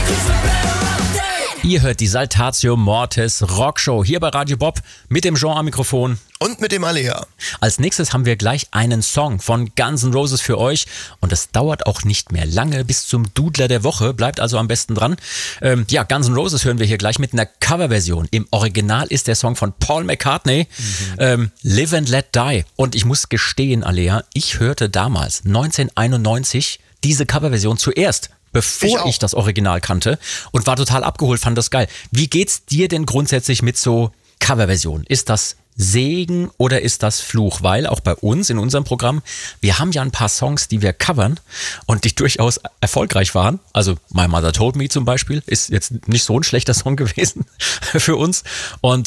Ihr hört die Saltatio Mortis Rockshow hier bei Radio Bob mit dem Jean am Mikrofon. Und mit dem Alea. Als nächstes haben wir gleich einen Song von Guns N' Roses für euch. Und es dauert auch nicht mehr lange bis zum Dudler der Woche. Bleibt also am besten dran. Guns N' Roses hören wir hier gleich mit einer Coverversion. Im Original ist der Song von Paul McCartney, Live and Let Die. Und ich muss gestehen, Alea, ich hörte damals, 1991, diese Coverversion zuerst, bevor ich das Original kannte und war total abgeholt, fand das geil. Wie geht's dir denn grundsätzlich mit so Coverversionen? Ist das Segen oder ist das Fluch? Weil auch bei uns in unserem Programm, wir haben ja ein paar Songs, die wir covern und die durchaus erfolgreich waren. Also My Mother Told Me zum Beispiel ist jetzt nicht so ein schlechter Song gewesen für uns. Und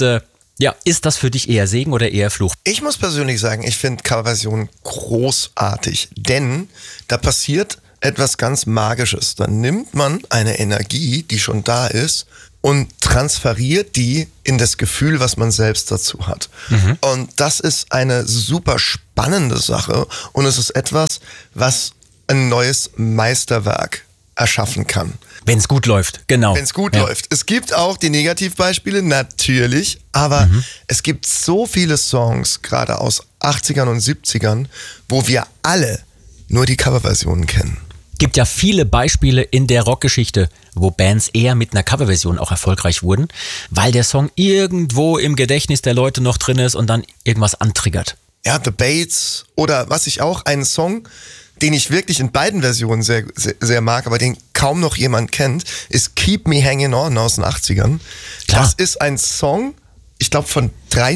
ist das für dich eher Segen oder eher Fluch? Ich muss persönlich sagen, ich finde Coverversionen großartig, denn da passiert etwas ganz Magisches. Dann nimmt man eine Energie, die schon da ist, und transferiert die in das Gefühl, was man selbst dazu hat. Und das ist eine super spannende Sache und es ist etwas, was ein neues Meisterwerk erschaffen kann. Wenn es gut läuft, genau. Wenn es gut läuft. Es gibt auch die Negativbeispiele, natürlich, aber es gibt so viele Songs, gerade aus 80ern und 70ern, wo wir alle nur die Coverversionen kennen. Gibt ja viele Beispiele in der Rockgeschichte, wo Bands eher mit einer Coverversion auch erfolgreich wurden, weil der Song irgendwo im Gedächtnis der Leute noch drin ist und dann irgendwas antriggert. Ja, The Bates oder was ich auch, einen Song, den ich wirklich in beiden Versionen sehr, sehr, sehr mag, aber den kaum noch jemand kennt, ist Keep Me Hanging On aus den 80ern. Klar. Das ist ein Song, ich glaube von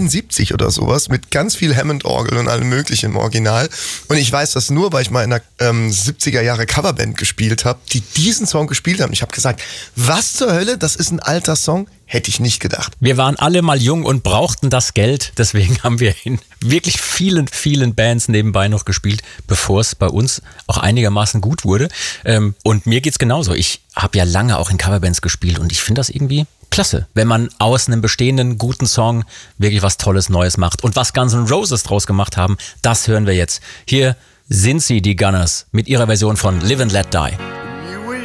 73 oder sowas, mit ganz viel Hammond-Orgel und allem möglichen im Original. Und ich weiß das nur, weil ich mal in einer 70er Jahre Coverband gespielt habe, die diesen Song gespielt haben. Ich habe gesagt, was zur Hölle, das ist ein alter Song? Hätte ich nicht gedacht. Wir waren alle mal jung und brauchten das Geld. Deswegen haben wir in wirklich vielen, vielen Bands nebenbei noch gespielt, bevor es bei uns auch einigermaßen gut wurde. Und mir geht's genauso. Ich habe ja lange auch in Coverbands gespielt und ich finde das irgendwie klasse, wenn man aus einem bestehenden guten Song wirklich was Tolles Neues macht. Und was Guns N' Roses draus gemacht haben, das hören wir jetzt. Hier sind sie, die Gunners, mit ihrer Version von Live and Let Die.